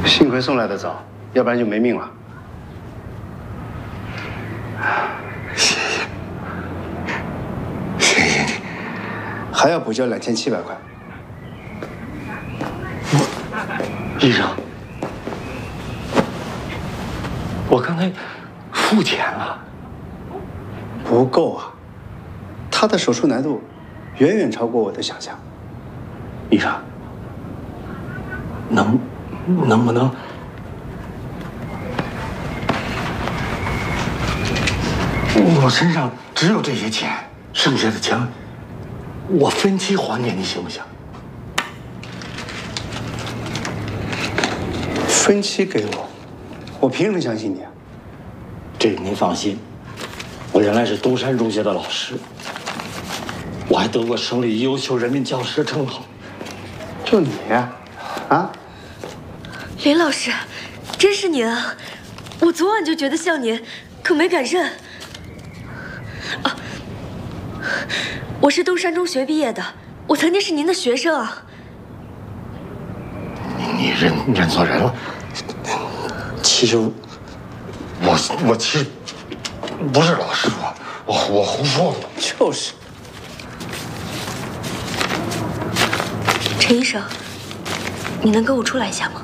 幸亏送来的早，要不然就没命了。 谢谢，谢谢你。 还要补交2700块。 医生，我刚才付钱了。 不够啊，他的手术难度远远超过我的想象。 医生，能不能？我身上只有这些钱，剩下的钱我分期还给你，行不行？ 分期给我，我凭什么相信你啊？ 这个您放心，我原来是东山中学的老师，我还得过省里优秀人民教师的称号。 就你呀，啊？ 林老师，真是您啊！我昨晚就觉得像您，可没敢认。啊，我是东山中学毕业的，我曾经是您的学生啊。 你认错人了。其实我其实不是老师，我胡说了。 就是。 陈医生，你能跟我出来一下吗？